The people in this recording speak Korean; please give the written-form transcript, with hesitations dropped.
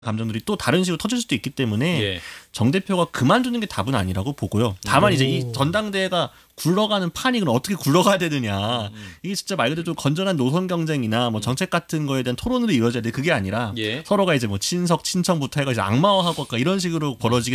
감정들이 또 다른 식으로 터질 수도 있기 때문에 예. 정 대표가 그만두는 게 답은 아니라고 보고요. 다만 이제 이 전당대회가 굴러가는 판이 그럼 어떻게 굴러가야 되느냐. 이게 진짜 말 그대로 좀 건전한 노선 경쟁이나 뭐 정책 같은 거에 대한 토론으로 이루어져야 돼. 그게 아니라 예. 서로가 이제 뭐 친석 친청부터 해가 이제 악마화하고 이런 식으로 벌어지게